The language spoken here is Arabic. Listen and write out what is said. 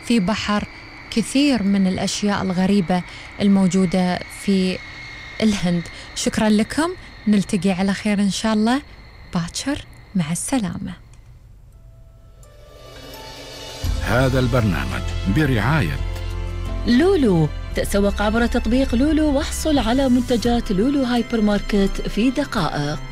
في بحر كثير من الأشياء الغريبة الموجودة في الهند. شكرا لكم، نلتقي على خير إن شاء الله باكر، مع السلامة. هذا البرنامج برعاية لولو. تسوق عبر تطبيق لولو واحصل على منتجات لولو هايبر ماركت في دقائق.